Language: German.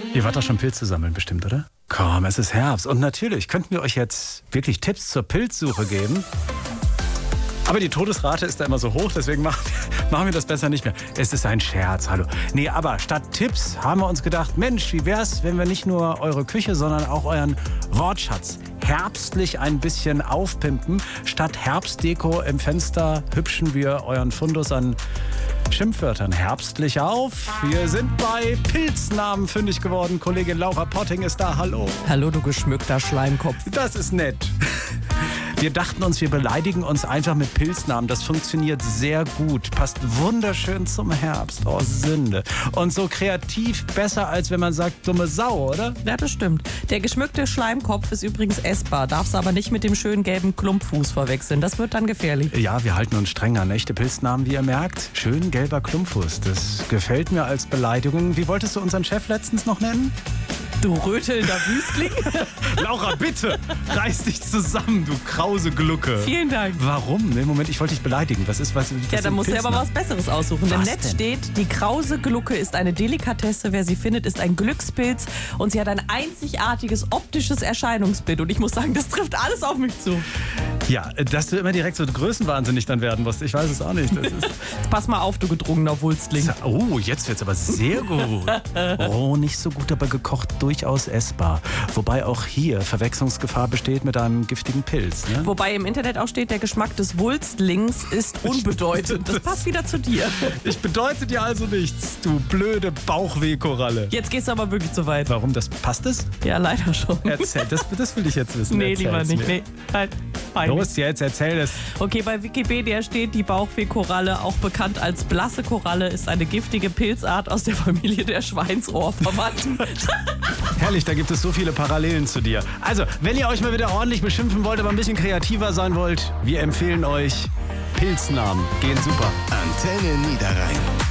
Ihr wart doch schon Pilze sammeln bestimmt, oder? Komm, es ist Herbst. Und natürlich könnten wir euch jetzt wirklich Tipps zur Pilzsuche geben. Aber die Todesrate ist da immer so hoch, deswegen machen wir das besser nicht mehr. Es ist ein Scherz, hallo. Nee, aber statt Tipps haben wir uns gedacht, Mensch, wie wär's, wenn wir nicht nur eure Küche, sondern auch euren Wortschatz herbstlich ein bisschen aufpimpen. Statt Herbstdeko im Fenster hübschen wir euren Fundus an Schimpfwörtern herbstlich auf. Wir sind bei Pilznamen fündig geworden. Kollegin Laura Potting ist da, hallo. Hallo, du geschmückter Schleimkopf. Das ist nett. Wir dachten uns, wir beleidigen uns einfach mit Pilznamen. Das funktioniert sehr gut. Passt wunderschön zum Herbst. Oh, Sünde. Und so kreativ besser, als wenn man sagt, dumme Sau, oder? Ja, das stimmt. Der geschmückte Schleimkopf ist übrigens essbar. Darf's aber nicht mit dem schönen gelben Klumpfuß verwechseln. Das wird dann gefährlich. Ja, wir halten uns streng an echte Pilznamen, wie ihr merkt. Schön gelber Klumpfuß. Das gefällt mir als Beleidigung. Wie wolltest du unseren Chef letztens noch nennen? Du rötelnder Wüstling. Laura, bitte, reiß dich zusammen, du krause Glucke. Vielen Dank. Warum? Nee, Moment, ich wollte dich beleidigen. Was Ja, dann musst du aber was Besseres aussuchen. Im Netz steht, die krause Glucke ist eine Delikatesse. Wer sie findet, ist ein Glückspilz. Und sie hat ein einzigartiges optisches Erscheinungsbild. Und ich muss sagen, das trifft alles auf mich zu. Ja, dass du immer direkt so größenwahnsinnig dann werden musst. Ich weiß es auch nicht. Das ist Pass mal auf, du gedrungener Wulstling. Oh, jetzt wird's aber sehr gut. Oh, nicht so gut, aber gekocht durchaus essbar. Wobei auch hier Verwechslungsgefahr besteht mit einem giftigen Pilz. Ne? Wobei im Internet auch steht, der Geschmack des Wulstlings ist unbedeutend. Das passt wieder zu dir. Ich bedeute dir also nichts, du blöde Bauchwehkoralle. Jetzt gehst du aber wirklich zu weit. Warum? Passt es? Ja, leider schon. Erzähl, das will ich jetzt wissen. Nee, lieber nicht. Nee. Los jetzt, erzähl es. Okay, bei Wikipedia steht, die Bauchwehkoralle, auch bekannt als blasse Koralle, ist eine giftige Pilzart aus der Familie der Schweinsohrverwandten. Herrlich, da gibt es so viele Parallelen zu dir. Also, wenn ihr euch mal wieder ordentlich beschimpfen wollt, aber ein bisschen kreativer sein wollt, wir empfehlen euch Pilznamen. Gehen super. Antenne Niederrhein.